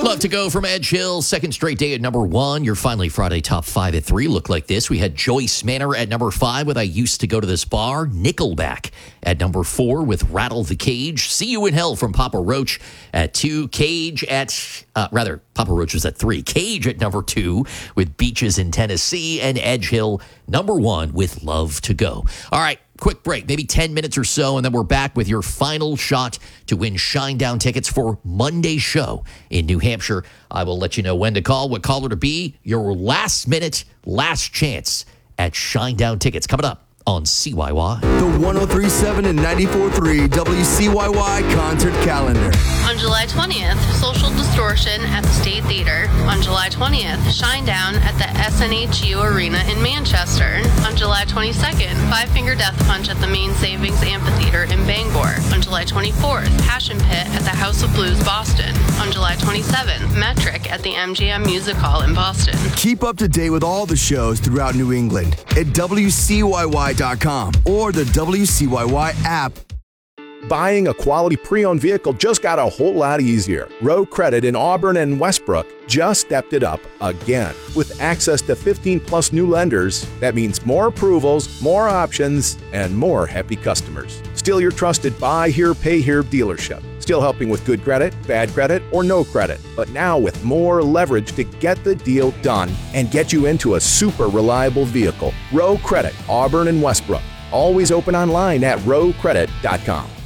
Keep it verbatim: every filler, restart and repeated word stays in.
Love to Go from Edge Hill, second straight day at number one. Your Finally Friday top five at three look like this. We had Joyce Manor at number five with I Used to Go to This Bar. Nickelback at number four with Rattle the Cage. See You in Hell from Papa Roach at two. Cage at, uh, rather, Papa Roach was at three. Cage at number two with Beaches in Tennessee. And Edge Hill, number one with Love to Go. All right. Quick break, maybe ten minutes or so, and then we're back with your final shot to win Shinedown tickets for Monday's show in New Hampshire. I will let you know when to call, what caller to be, your last minute, last chance at Shinedown tickets. Coming up on C Y Y. The one oh three point seven and ninety-four point three W C Y Y concert calendar. On July twentieth, Social Distortion at the State Theater. On July twentieth, Shinedown at the S N H U Arena in Manchester. On July twenty-second, Five Finger Death Punch at the Main Savings Amphitheater in Bangor. On July twenty-fourth, Passion Pit at the House of Blues, Boston. On July twenty-seventh, Metric at the M G M Music Hall in Boston. Keep up to date with all the shows throughout New England at W C Y Y dot com or the W C Y Y app. Buying a quality pre-owned vehicle just got a whole lot easier. Road Credit in Auburn and Westbrook just stepped it up again. With access to fifteen plus new lenders, that means more approvals, more options, and more happy customers. Still your trusted buy here, pay here dealership. Still helping with good credit, bad credit, or no credit, but now with more leverage to get the deal done and get you into a super reliable vehicle. Row Credit, Auburn and Westbrook. Always open online at row credit dot com.